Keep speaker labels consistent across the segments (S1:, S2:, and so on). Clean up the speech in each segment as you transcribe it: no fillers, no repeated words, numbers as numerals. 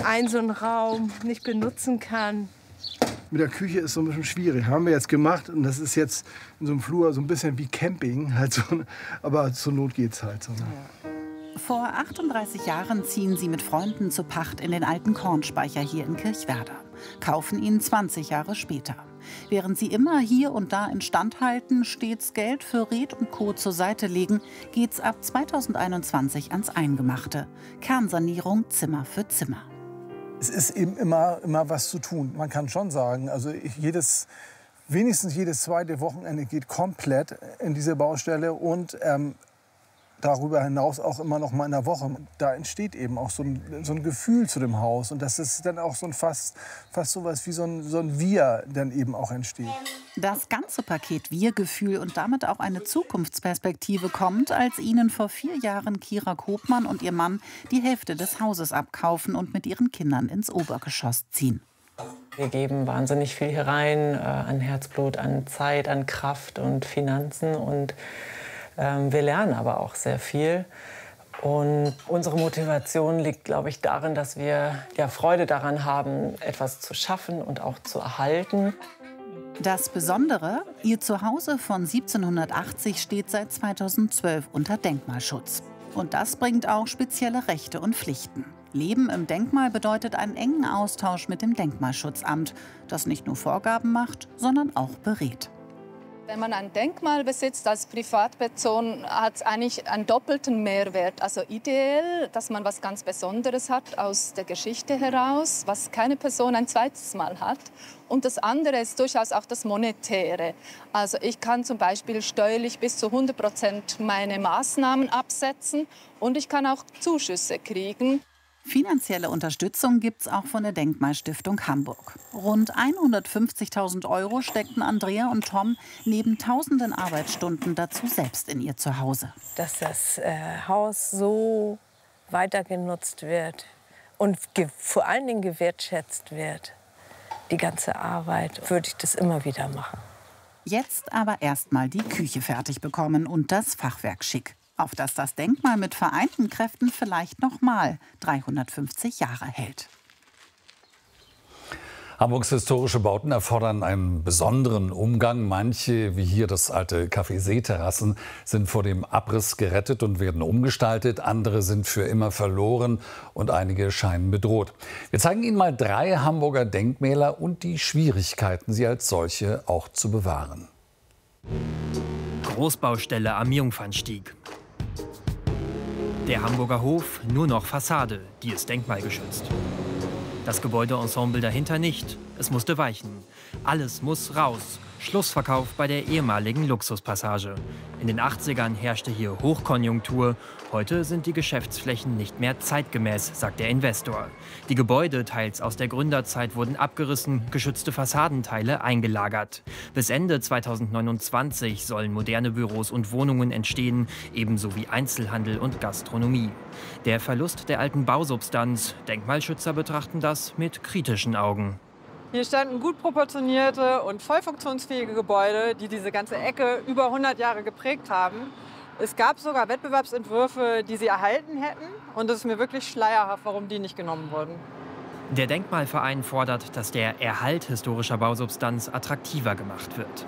S1: einen so einen Raum nicht benutzen kann.
S2: Mit der Küche ist so ein bisschen schwierig. Haben wir jetzt gemacht und das ist jetzt in so einem Flur so ein bisschen wie Camping. Halt so, aber zur Not geht's halt so.
S3: Vor 38 Jahren ziehen sie mit Freunden zu Pacht in den alten Kornspeicher hier in Kirchwerder. Kaufen ihn 20 Jahre später. Während sie immer hier und da instand halten, stets Geld für Red und Co. zur Seite legen, geht's ab 2021 ans Eingemachte. Kernsanierung Zimmer für Zimmer.
S4: Es ist eben immer was zu tun. Man kann schon sagen, also wenigstens jedes zweite Wochenende geht komplett in diese Baustelle und darüber hinaus auch immer noch mal in der Woche. Da entsteht eben auch so ein Gefühl zu dem Haus und das ist dann auch so fast sowas wie so ein Wir dann eben auch entsteht.
S3: Das ganze Paket Wir-Gefühl und damit auch eine Zukunftsperspektive kommt, als ihnen vor 4 Jahren Kira Kopmann und ihr Mann die Hälfte des Hauses abkaufen und mit ihren Kindern ins Obergeschoss ziehen.
S5: Wir geben wahnsinnig viel hier rein, an Herzblut, an Zeit, an Kraft und Finanzen und wir lernen aber auch sehr viel. Und unsere Motivation liegt, glaube ich, darin, dass wir Freude daran haben, etwas zu schaffen und auch zu erhalten.
S3: Das Besondere, ihr Zuhause von 1780 steht seit 2012 unter Denkmalschutz. Und das bringt auch spezielle Rechte und Pflichten. Leben im Denkmal bedeutet einen engen Austausch mit dem Denkmalschutzamt, das nicht nur Vorgaben macht, sondern auch berät.
S6: Wenn man ein Denkmal besitzt als Privatperson, hat es eigentlich einen doppelten Mehrwert. Also ideell, dass man was ganz Besonderes hat aus der Geschichte heraus, was keine Person ein zweites Mal hat. Und das andere ist durchaus auch das Monetäre. Also ich kann zum Beispiel steuerlich bis zu 100% meine Maßnahmen absetzen und ich kann auch Zuschüsse kriegen.
S3: Finanzielle Unterstützung gibt's auch von der Denkmalstiftung Hamburg. Rund 150.000 € steckten Andrea und Tom neben tausenden Arbeitsstunden dazu selbst in ihr Zuhause.
S7: Dass das Haus so weiter genutzt wird und vor allen Dingen gewertschätzt wird, die ganze Arbeit, würde ich das immer wieder machen.
S3: Jetzt aber erst mal die Küche fertig bekommen und das Fachwerk schick, auf das das Denkmal mit vereinten Kräften vielleicht noch mal 350 Jahre hält.
S8: Hamburgs historische Bauten erfordern einen besonderen Umgang. Manche, wie hier das alte Café Seeterrassen, sind vor dem Abriss gerettet und werden umgestaltet. Andere sind für immer verloren und einige scheinen bedroht. Wir zeigen Ihnen mal 3 Hamburger Denkmäler und die Schwierigkeiten, sie als solche auch zu bewahren.
S9: Großbaustelle am Jungfernstieg. Der Hamburger Hof, nur noch Fassade, die ist denkmalgeschützt. Das Gebäudeensemble dahinter nicht, es musste weichen. Alles muss raus. Schlussverkauf bei der ehemaligen Luxuspassage. In den 80ern herrschte hier Hochkonjunktur. Heute sind die Geschäftsflächen nicht mehr zeitgemäß, sagt der Investor. Die Gebäude, teils aus der Gründerzeit, wurden abgerissen, geschützte Fassadenteile eingelagert. Bis Ende 2029 sollen moderne Büros und Wohnungen entstehen, ebenso wie Einzelhandel und Gastronomie. Der Verlust der alten Bausubstanz, Denkmalschützer betrachten das mit kritischen Augen.
S10: Hier standen gut proportionierte und voll funktionsfähige Gebäude, die diese ganze Ecke über 100 Jahre geprägt haben. Es gab sogar Wettbewerbsentwürfe, die sie erhalten hätten. Und es ist mir wirklich schleierhaft, warum die nicht genommen wurden.
S9: Der Denkmalverein fordert, dass der Erhalt historischer Bausubstanz attraktiver gemacht wird.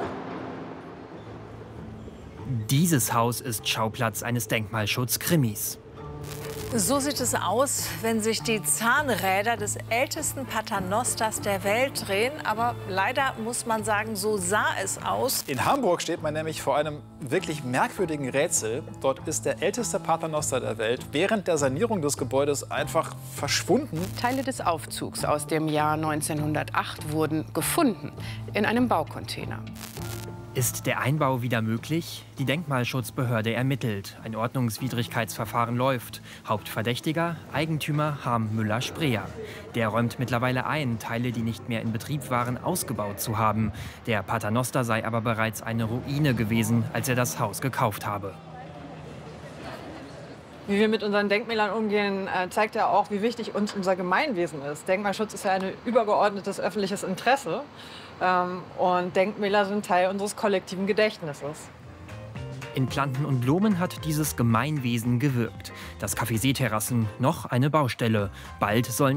S9: Dieses Haus ist Schauplatz eines Denkmalschutz-Krimis.
S7: So sieht es aus, wenn sich die Zahnräder des ältesten Paternosters der Welt drehen. Aber leider muss man sagen, so sah es aus.
S11: In Hamburg steht man nämlich vor einem wirklich merkwürdigen Rätsel. Dort ist der älteste Paternoster der Welt während der Sanierung des Gebäudes einfach verschwunden.
S12: Teile des Aufzugs aus dem Jahr 1908 wurden gefunden in einem Baucontainer.
S9: Ist der Einbau wieder möglich? Die Denkmalschutzbehörde ermittelt. Ein Ordnungswidrigkeitsverfahren läuft. Hauptverdächtiger, Eigentümer Harm Müller-Spreer. Der räumt mittlerweile ein, Teile, die nicht mehr in Betrieb waren, ausgebaut zu haben. Der Paternoster sei aber bereits eine Ruine gewesen, als er das Haus gekauft habe.
S10: Wie wir mit unseren Denkmälern umgehen, zeigt ja auch, wie wichtig uns unser Gemeinwesen ist. Denkmalschutz ist ja ein übergeordnetes öffentliches Interesse. Und Denkmäler sind Teil unseres kollektiven Gedächtnisses.
S9: In Planten und Blumen hat dieses Gemeinwesen gewirkt. Das Café Seeterrassen noch eine Baustelle. Bald sollen